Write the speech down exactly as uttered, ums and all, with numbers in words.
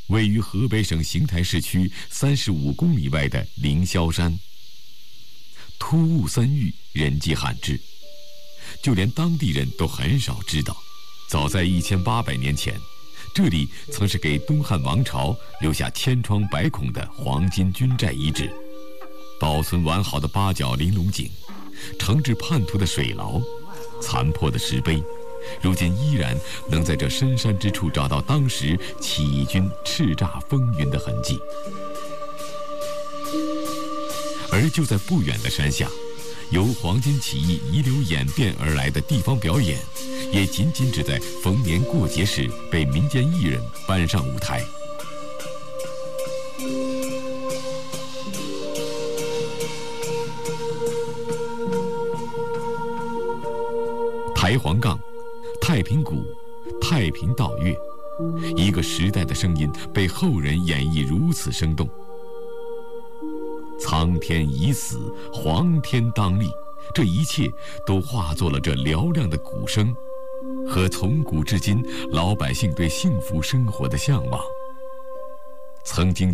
位于河北省邢台市区三十五公里外的凌霄山。突兀森郁，人迹罕至，就连当地人都很少知道，早在一千八百年前，这里曾是给东汉王朝留下千疮百孔的黄金军寨遗址。保存完好的八角玲珑井，惩治叛徒的水牢，残破的石碑，如今依然能在这深山之处找到当时起义军叱咤风云的痕迹。而就在不远的山下，由黄巾起义遗留演变而来的地方表演，也仅仅只在逢年过节时被民间艺人搬上舞台。抬黄杠、太平鼓、太平道乐，一个时代的声音被后人演绎如此生动。苍天已死，黄天当立，这一切都化作了这嘹亮的鼓声，和从古至今老百姓对幸福生活的向往。曾经